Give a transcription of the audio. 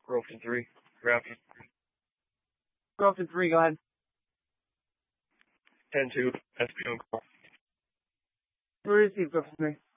Grofton 3. Raptors. Grofton 3, go ahead. 10-2. SP on call. Receive Grofton 3.